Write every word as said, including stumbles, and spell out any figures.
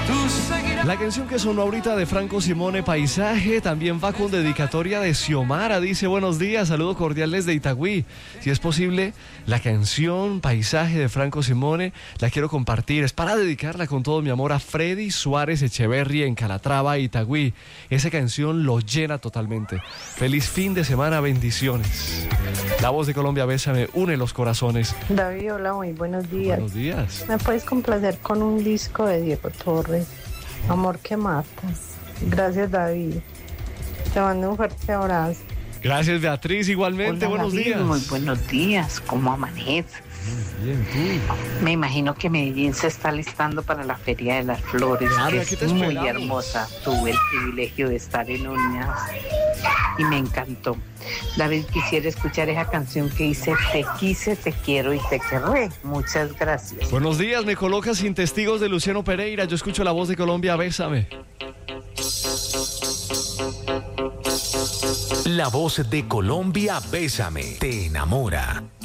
La canción que sonó ahorita de Franco Simone, Paisaje, también va con dedicatoria de Xiomara. Dice: buenos días, saludo cordial desde Itagüí. Si es posible, la canción Paisaje de Franco Simone la quiero compartir. Es para dedicarla con todo mi amor a Freddy Suárez Echeverri en Calatrava, Itagüí. Esa canción lo llena totalmente. Feliz fin de semana, bendiciones. La Voz de Colombia, Bésame, une los corazones. David, hola, muy buenos días. Buenos días. ¿Me puedes complacer con un disco de Diego Torres? Amor que mata. Gracias, David. Te mando un fuerte abrazo. Gracias, Beatriz, igualmente. Hola, buenos David, días. Muy buenos días, ¿cómo amanece? Bien, tú. Me imagino que Medellín se está listando para la Feria de las Flores, Claro, que aquí es te muy esperamos. hermosa. Tuve el privilegio de estar en una y me encantó. David, quisiera escuchar esa canción que dice: te quise, te quiero y te querré. Muchas gracias. Buenos días, me colocas Sin Testigos de Luciano Pereira. Yo escucho La Voz de Colombia, Bésame. La Voz de Colombia, Bésame, te enamora.